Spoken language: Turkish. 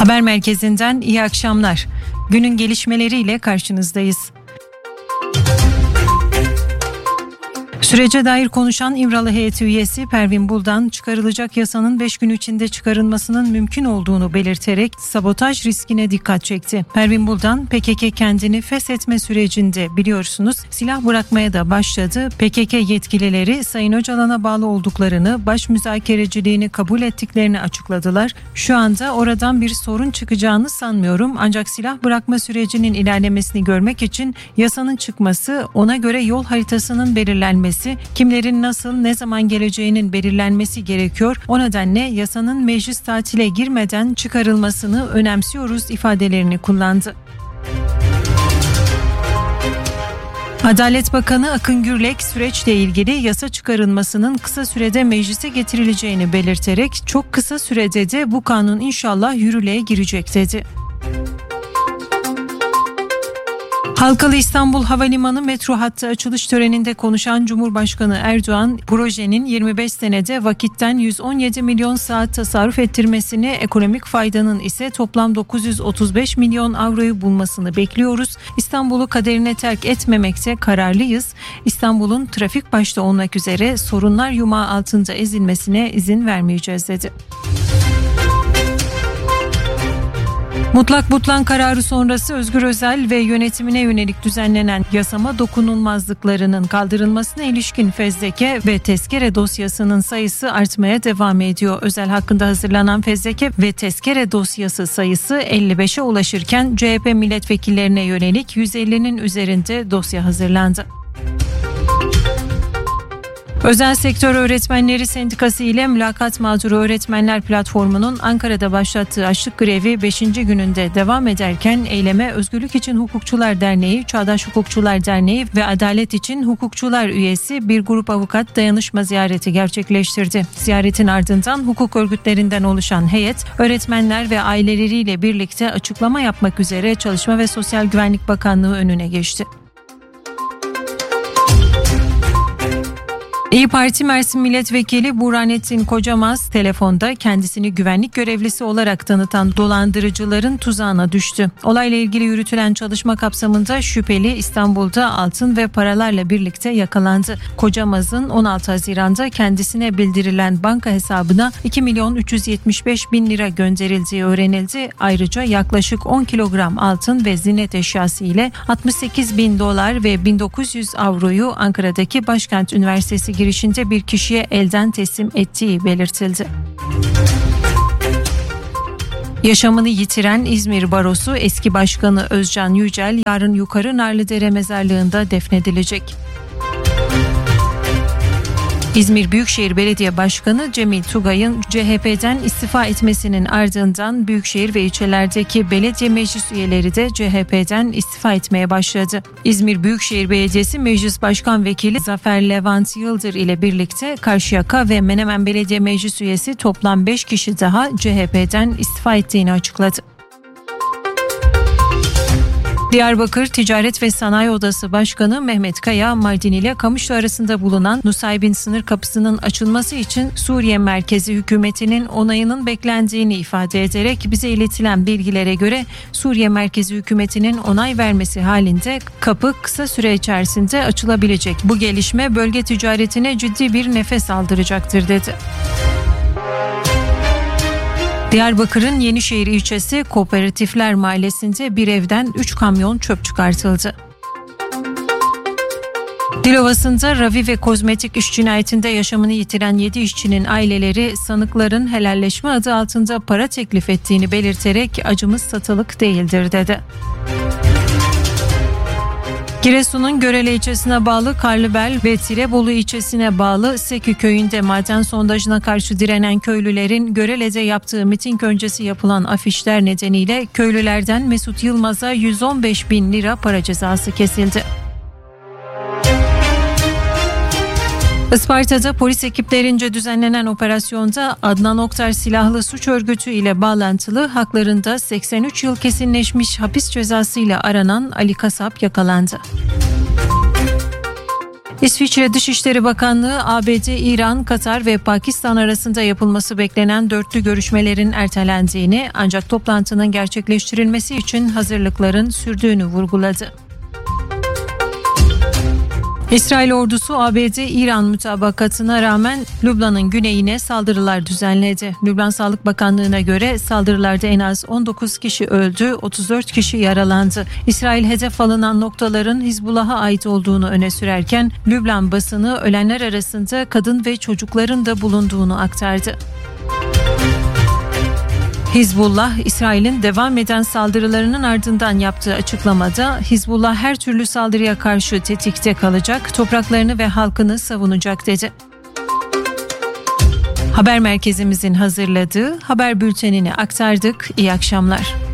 Haber merkezinden iyi akşamlar. Günün gelişmeleriyle karşınızdayız. Sürece dair konuşan İmralı heyeti üyesi Pervin Buldan, çıkarılacak yasanın 5 gün içinde çıkarılmasının mümkün olduğunu belirterek sabotaj riskine dikkat çekti. Pervin Buldan, PKK kendini feshetme sürecinde biliyorsunuz silah bırakmaya da başladı. PKK yetkilileri Sayın Öcalan'a bağlı olduklarını, baş müzakereciliğini kabul ettiklerini açıkladılar. Şu anda oradan bir sorun çıkacağını sanmıyorum, ancak silah bırakma sürecinin ilerlemesini görmek için yasanın çıkması, ona göre yol haritasının belirlenmesi, kimlerin nasıl ne zaman geleceğinin belirlenmesi gerekiyor. O nedenle yasanın meclis tatile girmeden çıkarılmasını önemsiyoruz ifadelerini kullandı. Adalet Bakanı Akın Gürlek süreçle ilgili yasa çıkarılmasının kısa sürede meclise getirileceğini belirterek çok kısa sürede de bu kanun inşallah yürürlüğe girecek dedi. Halkalı İstanbul Havalimanı metro hattı açılış töreninde konuşan Cumhurbaşkanı Erdoğan, projenin 25 senede vakitten 117 milyon saat tasarruf ettirmesini, ekonomik faydanın ise toplam 935 milyon avroyu bulmasını bekliyoruz. İstanbul'u kaderine terk etmemekte kararlıyız. İstanbul'un trafik başta olmak üzere sorunlar yumağı altında ezilmesine izin vermeyeceğiz dedi. Mutlak butlan kararı sonrası Özgür Özel ve yönetimine yönelik düzenlenen yasama dokunulmazlıklarının kaldırılmasına ilişkin fezleke ve tezkere dosyasının sayısı artmaya devam ediyor. Özel hakkında hazırlanan fezleke ve tezkere dosyası sayısı 55'e ulaşırken CHP milletvekillerine yönelik 150'nin üzerinde dosya hazırlandı. Özel Sektör Öğretmenleri Sendikası ile Mülakat Mağduru Öğretmenler Platformu'nun Ankara'da başlattığı açlık grevi 5. gününde devam ederken eyleme Özgürlük İçin Hukukçular Derneği, Çağdaş Hukukçular Derneği ve Adalet İçin Hukukçular üyesi bir grup avukat dayanışma ziyareti gerçekleştirdi. Ziyaretin ardından hukuk örgütlerinden oluşan heyet, öğretmenler ve aileleriyle birlikte açıklama yapmak üzere Çalışma ve Sosyal Güvenlik Bakanlığı önüne geçti. İYİ Parti Mersin Milletvekili Burhanettin Kocamaz telefonda kendisini güvenlik görevlisi olarak tanıtan dolandırıcıların tuzağına düştü. Olayla ilgili yürütülen çalışma kapsamında şüpheli İstanbul'da altın ve paralarla birlikte yakalandı. Kocamaz'ın 16 Haziran'da kendisine bildirilen banka hesabına 2.375.000 lira gönderildiği öğrenildi. Ayrıca yaklaşık 10 kilogram altın ve ziynet eşyası ile 68.000 dolar ve 1900 avroyu Ankara'daki Başkent Üniversitesi girişinde bir kişiye elden teslim ettiği belirtildi. Yaşamını yitiren İzmir Barosu eski başkanı Özcan Yücel yarın Yukarı Narlıdere mezarlığında defnedilecek. İzmir Büyükşehir Belediye Başkanı Cemil Tugay'ın CHP'den istifa etmesinin ardından büyükşehir ve ilçelerdeki belediye meclis üyeleri de CHP'den istifa etmeye başladı. İzmir Büyükşehir Belediyesi Meclis Başkan Vekili Zafer Levent Yıldır ile birlikte Karşıyaka ve Menemen Belediye Meclis üyesi toplam 5 kişi daha CHP'den istifa ettiğini açıkladı. Diyarbakır Ticaret ve Sanayi Odası Başkanı Mehmet Kaya, Mardin ile Kamışlı arasında bulunan Nusaybin sınır kapısının açılması için Suriye merkezi hükümetinin onayının beklendiğini ifade ederek bize iletilen bilgilere göre Suriye merkezi hükümetinin onay vermesi halinde kapı kısa süre içerisinde açılabilecek. Bu gelişme bölge ticaretine ciddi bir nefes aldıracaktır dedi. Diyarbakır'ın Yenişehir ilçesi Kooperatifler Mahallesi'nde bir evden 3 kamyon çöp çıkartıldı. Dilovası'nda Ravi ve kozmetik iş cinayetinde yaşamını yitiren 7 işçinin aileleri sanıkların helalleşme adı altında para teklif ettiğini belirterek acımız satılık değildir dedi. Giresun'un Görele ilçesine bağlı Karlıbel ve Tirebolu ilçesine bağlı Sekü köyünde maden sondajına karşı direnen köylülerin Görele'de yaptığı miting öncesi yapılan afişler nedeniyle köylülerden Mesut Yılmaz'a 115.000 lira para cezası kesildi. Isparta'da polis ekiplerince düzenlenen operasyonda Adnan Oktar silahlı suç örgütü ile bağlantılı haklarında 83 yıl kesinleşmiş hapis cezasıyla aranan Ali Kasap yakalandı. İsviçre Dışişleri Bakanlığı, ABD, İran, Katar ve Pakistan arasında yapılması beklenen dörtlü görüşmelerin ertelendiğini, ancak toplantının gerçekleştirilmesi için hazırlıkların sürdüğünü vurguladı. İsrail ordusu ABD-İran mutabakatına rağmen Lübnan'ın güneyine saldırılar düzenledi. Lübnan Sağlık Bakanlığı'na göre saldırılarda en az 19 kişi öldü, 34 kişi yaralandı. İsrail hedef alınan noktaların Hizbullah'a ait olduğunu öne sürerken Lübnan basını ölenler arasında kadın ve çocukların da bulunduğunu aktardı. Hizbullah, İsrail'in devam eden saldırılarının ardından yaptığı açıklamada Hizbullah her türlü saldırıya karşı tetikte kalacak, topraklarını ve halkını savunacak dedi. Haber merkezimizin hazırladığı haber bültenini aktardık. İyi akşamlar.